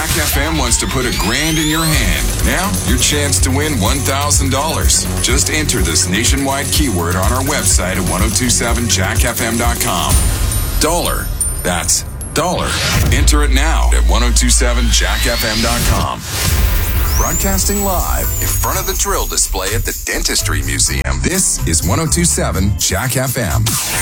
Jack FM wants to put $1,000 in your hand. Now, your chance to win $1,000. Just enter this nationwide keyword on our website at 1027jackfm.com. Dollar. That's dollar. Enter it now at 1027jackfm.com. Broadcasting live in front of the drill display at the Dentistry Museum. This is 1027 Jack FM.